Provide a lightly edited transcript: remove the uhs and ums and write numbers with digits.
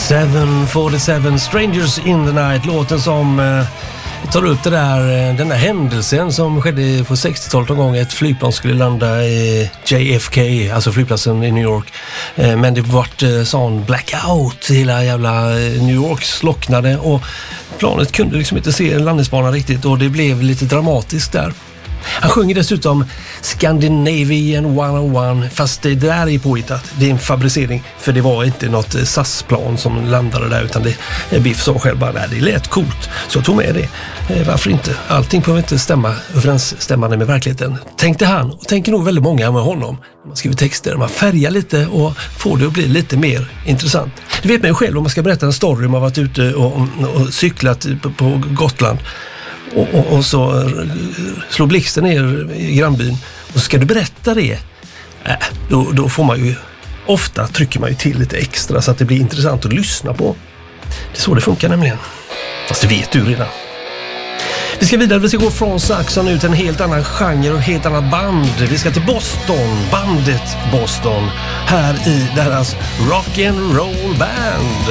747 Strangers in the Night, låten som tar upp den där händelsen som skedde på 60-talet en gång. Ett flygplan skulle landa i JFK, alltså flygplatsen i New York. Men det vart sån blackout, hela jävla New York slocknade och planet kunde liksom inte se landningsbanan riktigt och det blev lite dramatiskt där. Han sjunger dessutom Scandinavian 101, fast det där är påhittat. Det är en fabricering, för det var inte något SAS-plan som landade där, utan Biff sa själv bara, nej, det lät coolt, så jag tog med det. Varför inte? Allting behöver inte stämma överensstämmande med verkligheten. Tänkte han, och tänker nog väldigt många med honom. Man skriver texter, man färgar lite och får det att bli lite mer intressant. Du vet mig själv, om man ska berätta en story om man varit ute och cyklat på Gotland. Och så slår blixten ner i grannbyn och så ska du berätta det, då får man ju, ofta trycker man ju till lite extra så att det blir intressant att lyssna på. Det är så det funkar nämligen. Fast det vet du redan. Vi ska vidare, vi ska gå från Saxon ut en helt annan genre och helt annat band. Vi ska till Boston, bandet Boston, här i deras rock and roll band.